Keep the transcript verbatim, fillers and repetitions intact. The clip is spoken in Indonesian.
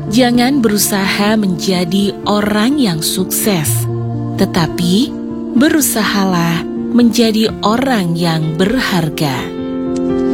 Jangan berusaha menjadi orang yang sukses, tetapi berusahalah menjadi orang yang berharga.